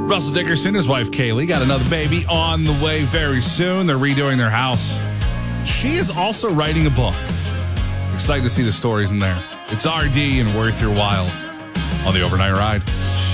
Russell Dickerson, his wife Kaylee, got another baby on the way very soon. They're redoing their house. She is also writing a book. Excited to see the stories in there. It's RD and Worth Your While on the Overnight Ride.